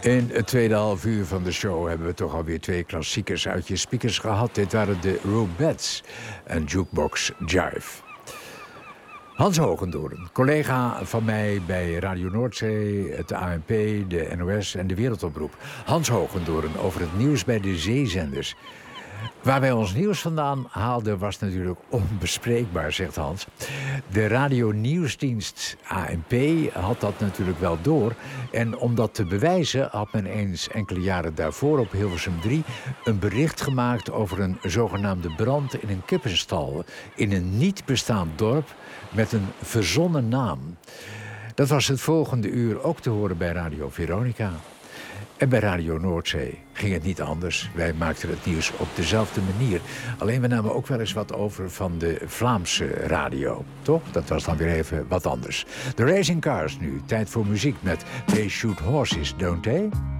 In het tweede half uur van de show hebben we toch alweer 2 klassiekers uit je speakers gehad. Dit waren de Rubettes en Jukebox Jive. Hans Hogendoorn, collega van mij bij Radio Noordzee, het ANP, de NOS en de Wereldomroep. Hans Hogendoorn over het nieuws bij de zeezenders. Waar wij ons nieuws vandaan haalden was natuurlijk onbespreekbaar, zegt Hans. De radio-nieuwsdienst ANP had dat natuurlijk wel door. En om dat te bewijzen had men eens enkele jaren daarvoor op Hilversum 3... een bericht gemaakt over een zogenaamde brand in een kippenstal... in een niet bestaand dorp met een verzonnen naam. Dat was het volgende uur ook te horen bij Radio Veronica. En bij Radio Noordzee ging het niet anders. Wij maakten het nieuws op dezelfde manier. Alleen we namen ook wel eens wat over van de Vlaamse radio. Toch? Dat was dan weer even wat anders. De Racing Cars nu. Tijd voor muziek met They Shoot Horses, Don't They?